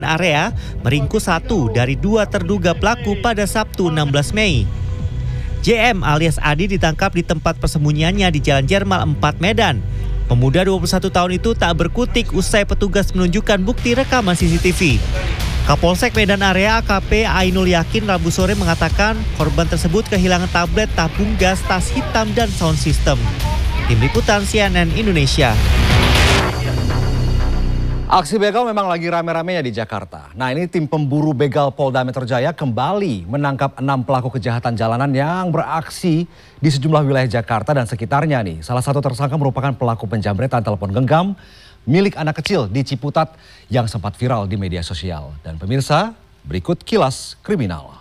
area meringkus satu dari dua terduga pelaku pada Sabtu 16 Mei. JM alias Adi ditangkap di tempat persembunyiannya di Jalan Jermal 4 Medan. Pemuda 21 tahun itu tak berkutik usai petugas menunjukkan bukti rekaman CCTV. Kapolsek Medan Area AKP Ainul Yakin Rabu sore mengatakan korban tersebut kehilangan tablet, tabung gas, tas hitam, dan sound system. Tim Liputan CNN Indonesia. Aksi begal memang lagi rame-ramenya di Jakarta. Nah, ini tim pemburu begal Polda Metro Jaya kembali menangkap 6 pelaku kejahatan jalanan yang beraksi di sejumlah wilayah Jakarta dan sekitarnya nih. Salah satu tersangka merupakan pelaku penjamretan telepon genggam milik anak kecil di Ciputat yang sempat viral di media sosial. Dan pemirsa, berikut kilas kriminal.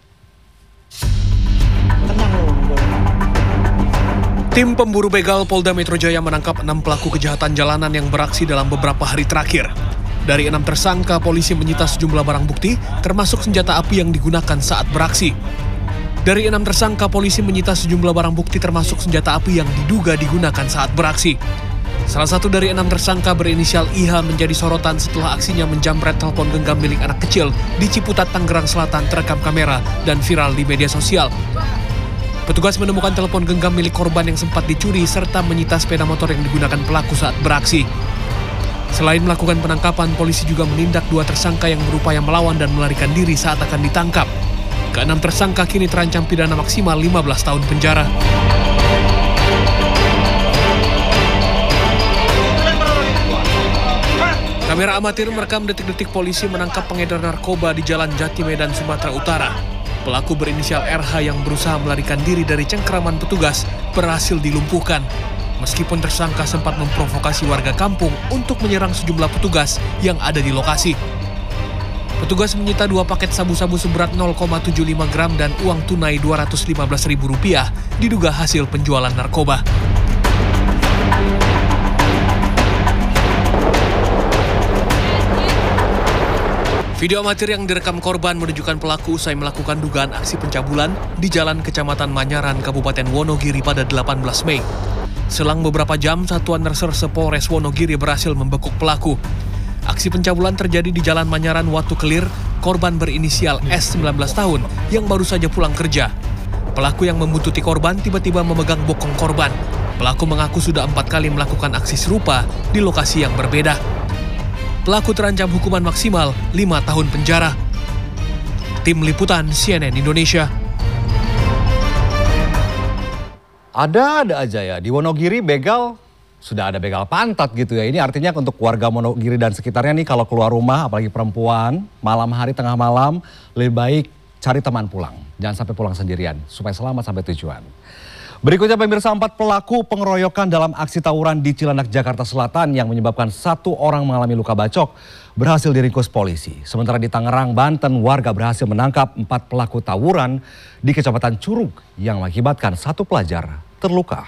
Tim pemburu begal Polda Metro Jaya menangkap 6 pelaku kejahatan jalanan yang beraksi dalam beberapa hari terakhir. Dari 6 tersangka, polisi menyita sejumlah barang bukti, termasuk senjata api yang digunakan saat beraksi. Dari 6 tersangka, polisi menyita sejumlah barang bukti termasuk senjata api yang diduga digunakan saat beraksi. Salah satu dari 6 tersangka berinisial IH menjadi sorotan setelah aksinya menjamret telepon genggam milik anak kecil di Ciputat, Tangerang Selatan terekam kamera dan viral di media sosial. Petugas menemukan telepon genggam milik korban yang sempat dicuri serta menyita sepeda motor yang digunakan pelaku saat beraksi. Selain melakukan penangkapan, polisi juga menindak 2 tersangka yang berupaya melawan dan melarikan diri saat akan ditangkap. Ke-6 tersangka kini terancam pidana maksimal 15 tahun penjara. Kamera amatir merekam detik-detik polisi menangkap pengedar narkoba di Jalan Jati Medan, Sumatera Utara. Pelaku berinisial RH yang berusaha melarikan diri dari cengkeraman petugas berhasil dilumpuhkan. Meskipun tersangka sempat memprovokasi warga kampung untuk menyerang sejumlah petugas yang ada di lokasi. Petugas menyita 2 paket sabu-sabu seberat 0,75 gram dan uang tunai Rp215.000 diduga hasil penjualan narkoba. Video amatir yang direkam korban menunjukkan pelaku usai melakukan dugaan aksi pencabulan di Jalan Kecamatan Manyaran, Kabupaten Wonogiri pada 18 Mei. Selang beberapa jam, Satuan Reserse Polres Wonogiri berhasil membekuk pelaku. Aksi pencabulan terjadi di Jalan Manyaran, Watu Kelir. Korban berinisial S 19 tahun yang baru saja pulang kerja. Pelaku yang membuntuti korban tiba-tiba memegang bokong korban. Pelaku mengaku sudah 4 kali melakukan aksi serupa di lokasi yang berbeda. Pelaku terancam hukuman maksimal 5 tahun penjara. Tim Liputan CNN Indonesia. Ada aja ya, di Wonogiri begal, sudah ada begal pantat gitu ya. Ini artinya untuk warga Wonogiri dan sekitarnya nih kalau keluar rumah, apalagi perempuan, malam hari, tengah malam, lebih baik cari teman pulang. Jangan sampai pulang sendirian, supaya selamat sampai tujuan. Berikutnya pemirsa, 4 pelaku pengeroyokan dalam aksi tawuran di Cilandak, Jakarta Selatan yang menyebabkan 1 orang mengalami luka bacok berhasil diringkus polisi. Sementara di Tangerang, Banten, warga berhasil menangkap 4 pelaku tawuran di Kecamatan Curug yang mengakibatkan 1 pelajar terluka.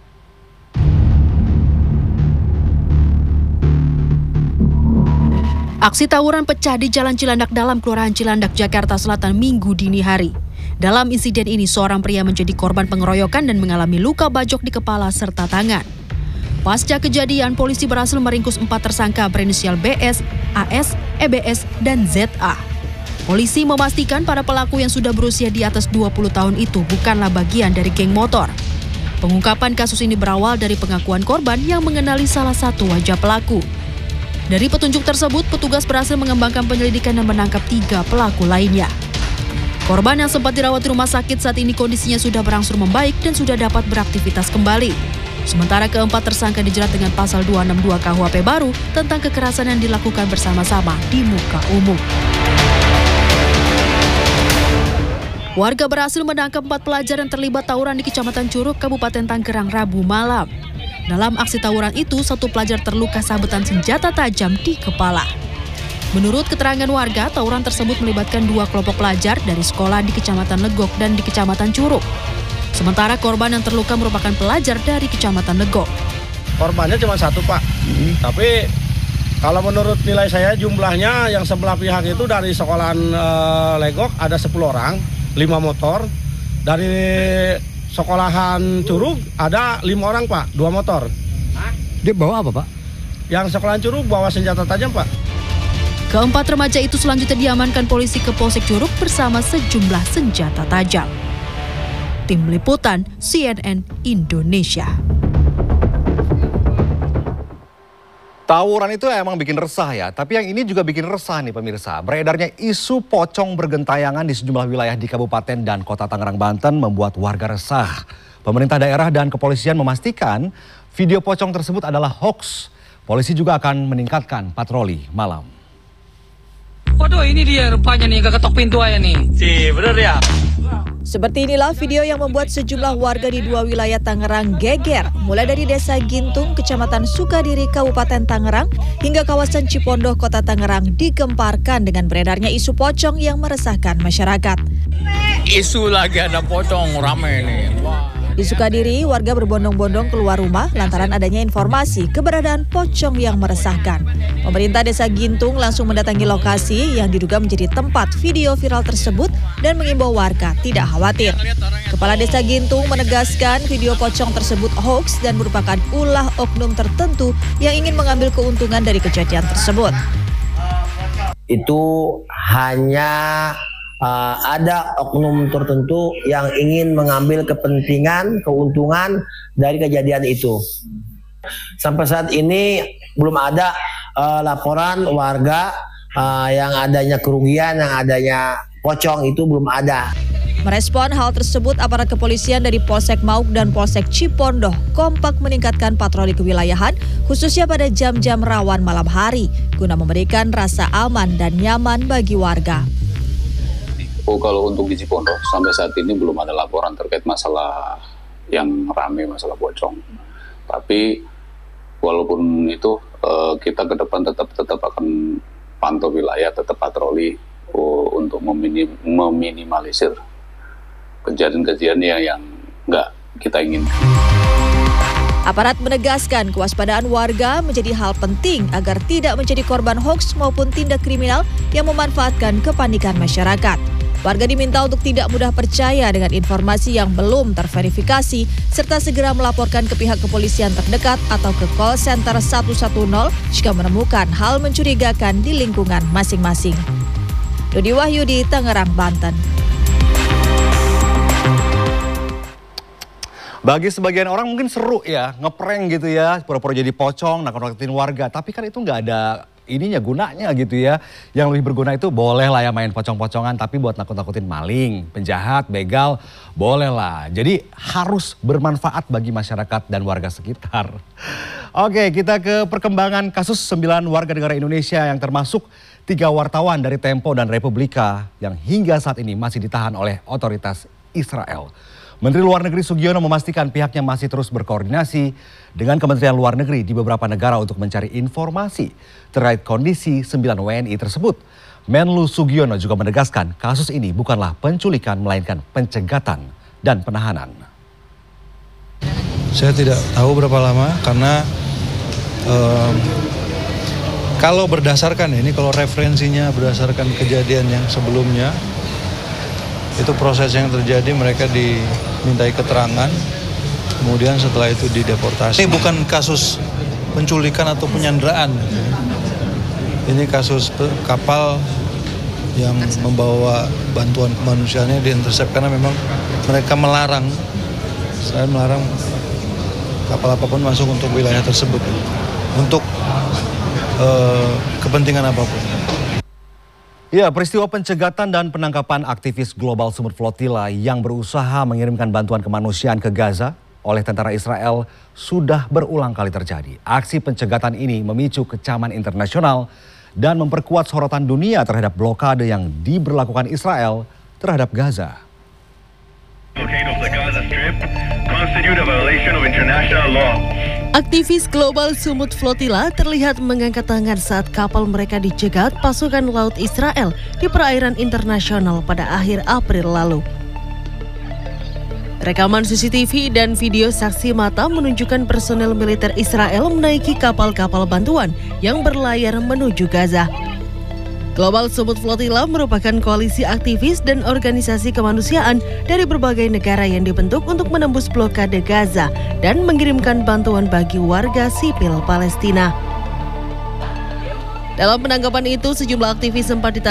Aksi tawuran pecah di Jalan Cilandak Dalam, Kelurahan Cilandak, Jakarta Selatan, Minggu dini hari. Dalam insiden ini, seorang pria menjadi korban pengeroyokan dan mengalami luka bacok di kepala serta tangan. Pasca kejadian, polisi berhasil meringkus 4 tersangka berinisial BS, AS, EBS, dan ZA. Polisi memastikan para pelaku yang sudah berusia di atas 20 tahun itu bukanlah bagian dari geng motor. Pengungkapan kasus ini berawal dari pengakuan korban yang mengenali salah satu wajah pelaku. Dari petunjuk tersebut, petugas berhasil mengembangkan penyelidikan dan menangkap 3 pelaku lainnya. Korban yang sempat dirawat di rumah sakit saat ini kondisinya sudah berangsur membaik dan sudah dapat beraktivitas kembali. Sementara ke-4 tersangka dijerat dengan pasal 262 KUHP baru tentang kekerasan yang dilakukan bersama-sama di muka umum. Warga berhasil menangkap 4 pelajar yang terlibat tawuran di Kecamatan Curug, Kabupaten Tangerang, Rabu malam. Dalam aksi tawuran itu, 1 pelajar terluka sabetan senjata tajam di kepala. Menurut keterangan warga, tawuran tersebut melibatkan 2 kelompok pelajar dari sekolah di Kecamatan Legok dan di Kecamatan Curug. Sementara korban yang terluka merupakan pelajar dari Kecamatan Legok. Korbannya cuma 1, Pak. Tapi kalau menurut nilai saya jumlahnya yang sebelah pihak itu dari sekolahan Legok ada 10 orang, 5 motor. Dari sekolahan Curug ada 5 orang, Pak, 2 motor. Dia bawa apa, Pak? Yang sekolahan Curug bawa senjata tajam, Pak. Keempat remaja itu selanjutnya diamankan polisi ke Polsek Curug bersama sejumlah senjata tajam. Tim Liputan CNN Indonesia. Tawuran itu emang bikin resah ya, tapi yang ini juga bikin resah nih pemirsa. Beredarnya isu pocong bergentayangan di sejumlah wilayah di Kabupaten dan Kota Tangerang, Banten membuat warga resah. Pemerintah daerah dan kepolisian memastikan video pocong tersebut adalah hoax. Polisi juga akan meningkatkan patroli malam. Waduh, ini dia rupanya nih, gak ketok pintu aja nih. Bener ya? Seperti inilah video yang membuat sejumlah warga di dua wilayah Tangerang geger, mulai dari Desa Gintung, Kecamatan Sukadiri, Kabupaten Tangerang, hingga kawasan Cipondoh, Kota Tangerang digemparkan dengan beredarnya isu pocong yang meresahkan masyarakat. Isu lagi ada pocong, rame nih. Di Sukadiri, warga berbondong-bondong keluar rumah lantaran adanya informasi keberadaan pocong yang meresahkan. Pemerintah Desa Gintung langsung mendatangi lokasi yang diduga menjadi tempat video viral tersebut dan mengimbau warga tidak khawatir. Kepala Desa Gintung menegaskan video pocong tersebut hoax dan merupakan ulah oknum tertentu yang ingin mengambil keuntungan dari kejadian tersebut. Itu hanya ada oknum tertentu yang ingin mengambil kepentingan, keuntungan dari kejadian itu. Sampai saat ini belum ada laporan warga yang adanya kerugian, yang adanya pocong itu belum ada. Merespon hal tersebut, aparat kepolisian dari Polsek Mauk dan Polsek Cipondoh kompak meningkatkan patroli kewilayahan, khususnya pada jam-jam rawan malam hari, guna memberikan rasa aman dan nyaman bagi warga. Kalau untuk di Cipondoh sampai saat ini belum ada laporan terkait masalah yang ramai, masalah pocong. Tapi walaupun itu kita ke depan tetap akan pantau wilayah, tetap patroli untuk meminimalisir kejadian-kejadian yang nggak kita inginkan. Aparat menegaskan kewaspadaan warga menjadi hal penting agar tidak menjadi korban hoaks maupun tindak kriminal yang memanfaatkan kepanikan masyarakat. Warga diminta untuk tidak mudah percaya dengan informasi yang belum terverifikasi, serta segera melaporkan ke pihak kepolisian terdekat atau ke call center 110 jika menemukan hal mencurigakan di lingkungan masing-masing. Dodi Wahyudi, Tangerang, Banten. Bagi sebagian orang mungkin seru ya, ngeprank gitu ya, pura-pura jadi pocong, nakut-nakutin warga. Tapi kan itu nggak ada gunanya gitu ya. Yang lebih berguna itu boleh lah ya main pocong-pocongan, tapi buat nakut-nakutin maling, penjahat, begal, boleh lah. Jadi harus bermanfaat bagi masyarakat dan warga sekitar. Oke, kita ke perkembangan kasus 9 warga negara Indonesia yang termasuk 3 wartawan dari Tempo dan Republika yang hingga saat ini masih ditahan oleh otoritas Israel. Menteri Luar Negeri Sugiono memastikan pihaknya masih terus berkoordinasi dengan Kementerian Luar Negeri di beberapa negara untuk mencari informasi terkait kondisi 9 WNI tersebut. Menlu Sugiono juga menegaskan kasus ini bukanlah penculikan melainkan pencegatan dan penahanan. Saya tidak tahu berapa lama karena kalau berdasarkan ini, kalau referensinya berdasarkan kejadian yang sebelumnya, itu proses yang terjadi mereka dimintai keterangan, kemudian setelah itu dideportasi. Ini bukan kasus penculikan atau penyanderaan. Ini kasus kapal yang membawa bantuan kemanusiaannya diintersep karena memang mereka melarang, saya melarang kapal apapun masuk untuk wilayah tersebut untuk kepentingan apapun. Ya, peristiwa pencegatan dan penangkapan aktivis Global Sumut Flotilla yang berusaha mengirimkan bantuan kemanusiaan ke Gaza oleh tentara Israel sudah berulang kali terjadi. Aksi pencegatan ini memicu kecaman internasional dan memperkuat sorotan dunia terhadap blokade yang diberlakukan Israel terhadap Gaza. Aktivis Global Sumut Flotilla terlihat mengangkat tangan saat kapal mereka dicegat pasukan laut Israel di perairan internasional pada akhir April lalu. Rekaman CCTV dan video saksi mata menunjukkan personel militer Israel menaiki kapal-kapal bantuan yang berlayar menuju Gaza. Global Sumut Flotilla merupakan koalisi aktivis dan organisasi kemanusiaan dari berbagai negara yang dibentuk untuk menembus blokade Gaza dan mengirimkan bantuan bagi warga sipil Palestina. Dalam penangkapan itu, sejumlah aktivis sempat ditahan